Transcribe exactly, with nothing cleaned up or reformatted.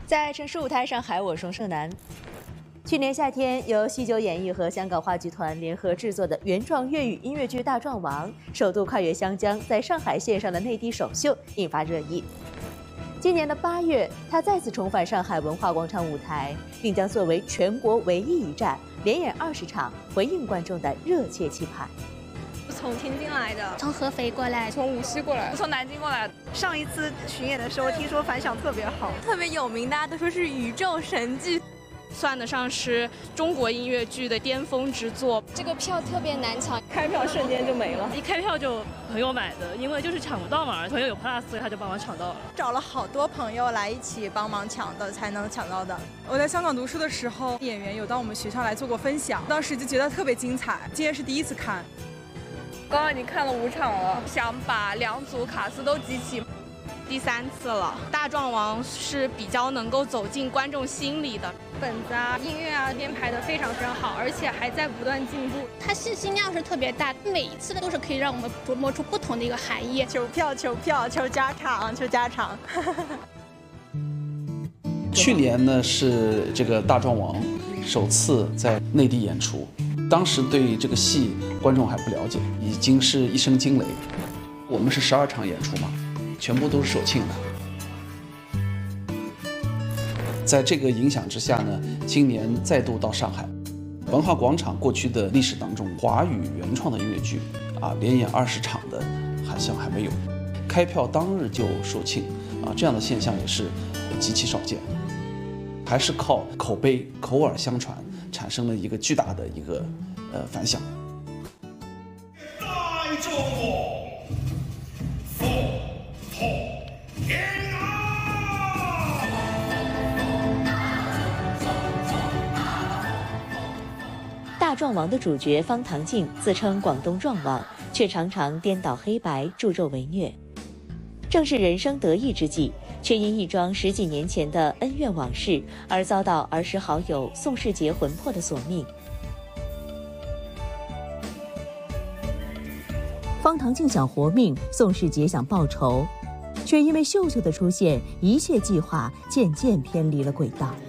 在城市舞台上海，我双胜男。去年夏天，由西九演艺和香港话剧团联合制作的原创粤语音乐剧《大壮王》首度跨越湘江，在上海线上的内地首秀引发热议。今年的八月，他再次重返上海文化广场舞台，并将作为全国唯一一站，连演二十场，回应观众的热切期盼。 从天津来的， 从合肥过来， 从无锡过来， 从南京过来。上一次巡演的时候，听说反响特别好， 特别有名，大家都说是宇宙神剧， 算得上是中国音乐剧的巅峰之作。 这个票特别难抢， 开票瞬间就没了。 一开票就朋友买的，因为就是抢不到嘛，朋友有 Plus， 所以他就帮忙抢到了。 找了好多朋友来一起帮忙抢的，才能抢到的。我在香港读书的时候，演员有到我们学校来做过分享，当时就觉得特别精彩。今天是第一次看。 刚刚已经看了五场了，想把两组卡司都集齐， 第三次了。大壮王是比较能够走进观众心里的， 本子啊、音乐啊编排的非常非常好，而且还在不断进步。 它信息量是特别大，每一次都是可以让我们琢磨出不同的一个含义。 求票、求票、求加场、求加场。 去年呢是这个大壮王首次在内地演出。 当时对这个戏观众还不了解，已经是一声惊雷。我们是十二场演出嘛，全部都是首庆的。在这个影响之下呢，今年再度到上海文化广场。过去的历史当中，华语原创的音乐剧啊，连演二十场的好像还没有。开票当日就售罄啊，这样的现象也是极其少见。还是靠口碑、口耳相传。 产生了一个巨大的一个呃反响。 大壮王，风头天啊！ 大壮王的主角方唐镜自称广东壮王，却常常颠倒黑白、助纣为虐。正是人生得意之际。 却因一桩十几年前的恩怨往事而遭到儿时好友宋世杰魂魄的索命。方唐镜想活命，宋世杰想报仇，却因为秀秀的出现，一切计划渐渐偏离了轨道。